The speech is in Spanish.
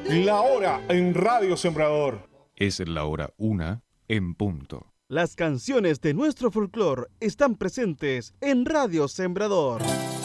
La hora en Radio Sembrador. Es la hora 1 en punto. Las canciones de nuestro folclore están presentes en Radio Sembrador.